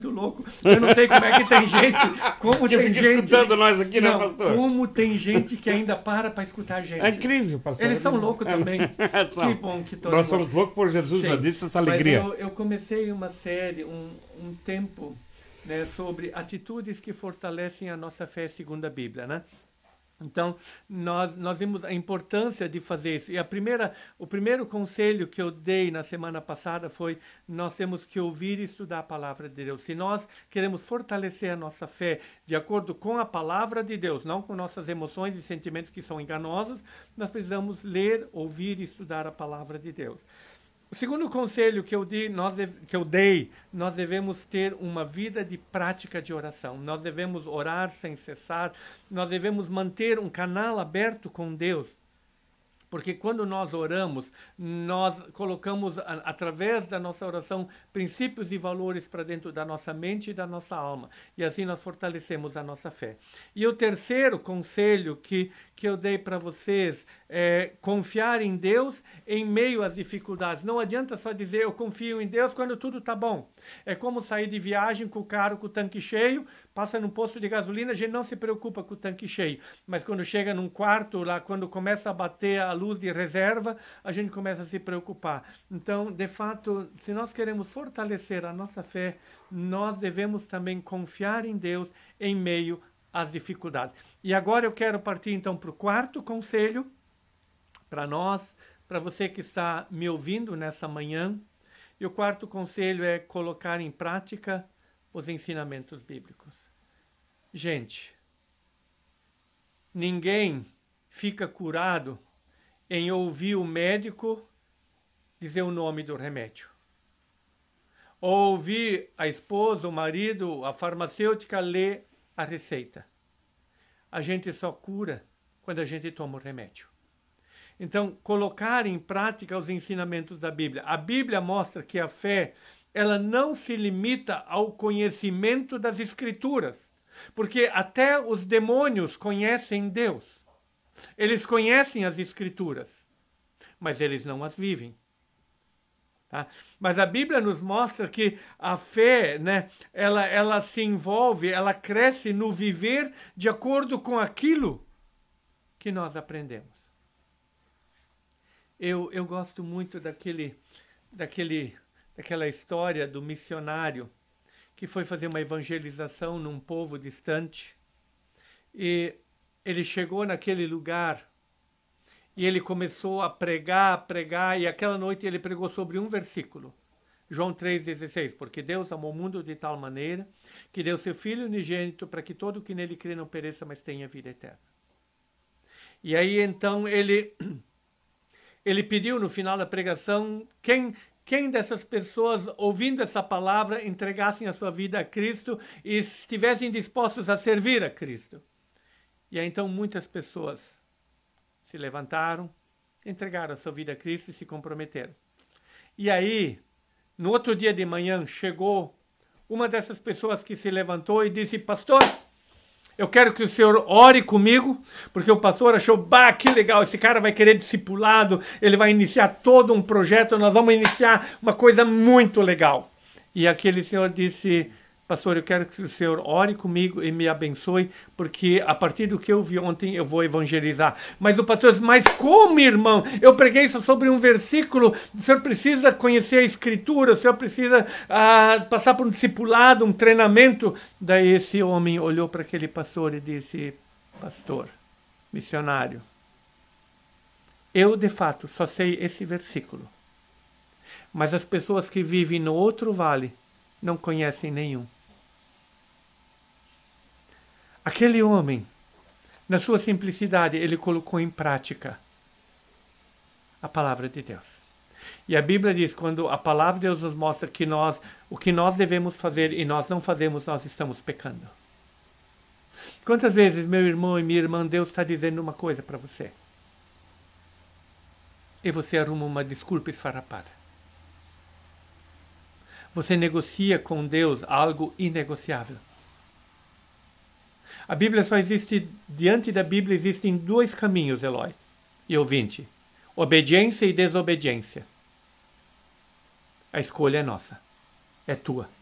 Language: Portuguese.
louco. Eu não sei como é que tem gente, como Que tem fica gente, escutando nós aqui, né, não, pastor? como tem gente que ainda para escutar a gente. É incrível, pastor. Eles são loucos também. São. Que bom que todos Nós somos loucos por Jesus, já Sim, disse essa mas alegria. eu comecei uma série, um tempo, né, sobre atitudes que fortalecem a nossa fé segundo a Bíblia, né? Então, nós vimos a importância de fazer isso. E o primeiro conselho que eu dei na semana passada foi: nós temos que ouvir e estudar a palavra de Deus. Se nós queremos fortalecer a nossa fé de acordo com a palavra de Deus, não com nossas emoções e sentimentos que são enganosos, nós precisamos ler, ouvir e estudar a palavra de Deus. O segundo conselho que eu dei, nós devemos ter uma vida de prática de oração. Nós devemos orar sem cessar. Nós devemos manter um canal aberto com Deus. Porque quando nós oramos, nós colocamos, através da nossa oração, princípios e valores para dentro da nossa mente e da nossa alma. E assim nós fortalecemos a nossa fé. E o terceiro conselho que eu dei para vocês é confiar em Deus em meio às dificuldades. Não adianta só dizer eu confio em Deus quando tudo está bom. É como sair de viagem com o carro com o tanque cheio, passa num posto de gasolina, a gente não se preocupa com o tanque cheio. Mas quando chega num quarto, lá quando começa a bater a luz de reserva, a gente começa a se preocupar. Então, de fato, se nós queremos fortalecer a nossa fé, nós devemos também confiar em Deus em meio às dificuldades. E agora eu quero partir então para o quarto conselho, para nós, para você que está me ouvindo nessa manhã. E o quarto conselho é colocar em prática os ensinamentos bíblicos. Gente, ninguém fica curado em ouvir o médico dizer o nome do remédio. Ou ouvir a esposa, o marido, a farmacêutica ler a receita. A gente só cura quando a gente toma o remédio. Então, colocar em prática os ensinamentos da Bíblia. A Bíblia mostra que a fé, ela não se limita ao conhecimento das Escrituras. Porque até os demônios conhecem Deus. Eles conhecem as Escrituras, mas eles não as vivem. Tá? Mas a Bíblia nos mostra que a fé, né, ela se envolve, ela cresce no viver de acordo com aquilo que nós aprendemos. Eu gosto muito daquela história do missionário que foi fazer uma evangelização num povo distante. E ele chegou naquele lugar e ele começou a pregar, e aquela noite ele pregou sobre um versículo. João 3,16, porque Deus amou o mundo de tal maneira que deu seu Filho unigênito para que todo o que nele crê não pereça, mas tenha vida eterna. E aí então ele pediu no final da pregação quem dessas pessoas, ouvindo essa palavra, entregassem a sua vida a Cristo e estivessem dispostos a servir a Cristo. E aí então muitas pessoas se levantaram, entregaram a sua vida a Cristo e se comprometeram. E aí, no outro dia de manhã, chegou uma dessas pessoas que se levantou e disse: pastor, eu quero que o senhor ore comigo, porque o pastor achou, que legal, esse cara vai querer discipulado, ele vai iniciar todo um projeto, nós vamos iniciar uma coisa muito legal. E aquele senhor disse: pastor, eu quero que o senhor ore comigo e me abençoe, porque a partir do que eu vi ontem eu vou evangelizar. Mas o pastor disse: mas como, irmão? Eu preguei só sobre um versículo, o senhor precisa conhecer a Escritura, o senhor precisa passar por um discipulado, um treinamento. Daí esse homem olhou para aquele pastor e disse: pastor, missionário, eu de fato só sei esse versículo, mas as pessoas que vivem no outro vale não conhecem nenhum. Aquele homem, na sua simplicidade, ele colocou em prática a palavra de Deus. E a Bíblia diz, quando a palavra de Deus nos mostra que o que nós devemos fazer e nós não fazemos, nós estamos pecando. Quantas vezes, meu irmão e minha irmã, Deus está dizendo uma coisa para você e você arruma uma desculpa esfarrapada? Você negocia com Deus algo inegociável. A Bíblia só existe, diante da Bíblia existem dois caminhos, Eloy e ouvinte: obediência e desobediência. A escolha é nossa, é tua.